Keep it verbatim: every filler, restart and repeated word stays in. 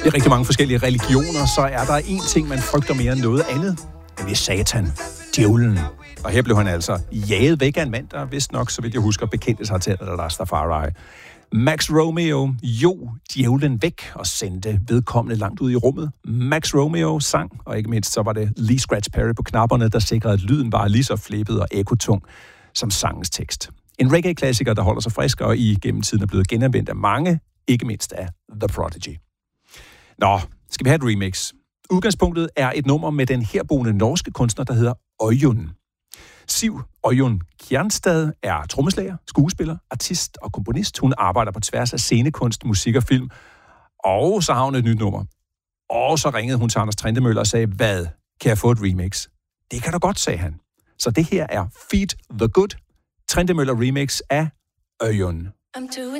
i rigtig mange forskellige religioner, så er der én ting, man frygter mere end noget andet, nemlig Satan, djævlen. Og her blev han altså jaget væk af en mand, der vist nok, så vidt jeg husker, bekendte sig til Rastafari. Max Romeo jo djævlen væk og sendte vedkommende langt ud i rummet. Max Romeo sang, og ikke mindst så var det Lee Scratch Perry på knapperne, der sikrede, at lyden var lige så flippet og ekotung som sangens tekst. En reggae-klassiker, der holder sig frisk og i gennem tiden er blevet genanvendt af mange, ikke mindst af The Prodigy. Nå, skal vi have et remix? Udgangspunktet er et nummer med den herboende norske kunstner, der hedder Øyunn. Siv Øyunn Kjernstad er trommeslager, skuespiller, artist og komponist. Hun arbejder på tværs af scenekunst, musik og film. Og så har hun et nyt nummer. Og så ringede hun til Anders Trentemøller og sagde, hvad, kan jeg få et remix? Det kan du godt, sagde han. Så det her er Feed the Good, Trentemøller remix af Øyunn.